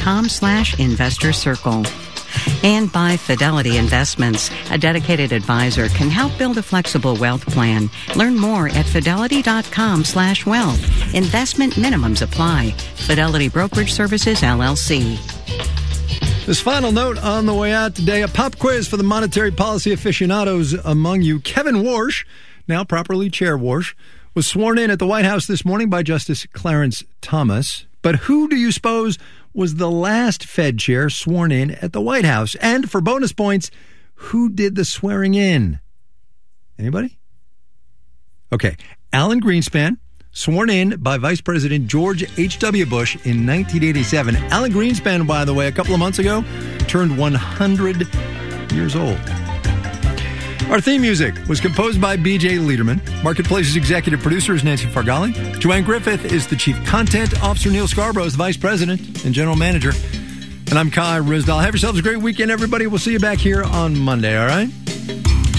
fidelity.com/investor circle. And by Fidelity Investments, a dedicated advisor can help build a flexible wealth plan. Learn more at fidelity.com/wealth. Investment minimums apply. Fidelity Brokerage Services, LLC. This final note on the way out today, a pop quiz for the monetary policy aficionados among you. Kevin Warsh, now properly Chair Warsh, was sworn in at the White House this morning by Justice Clarence Thomas. But who do you suppose was the last Fed chair sworn in at the White House? And for bonus points, who did the swearing in? Anybody? Okay. Alan Greenspan, sworn in by Vice President George H.W. Bush in 1987. Alan Greenspan, by the way, a couple of months ago, turned 100 years old. Our theme music was composed by B.J. Liederman. Marketplace's executive producer is Nancy Fargali. Joanne Griffith is the chief content officer. Neil Scarborough is the vice president and general manager. And I'm Kai Rizdal. Have yourselves a great weekend, everybody. We'll see you back here on Monday, all right?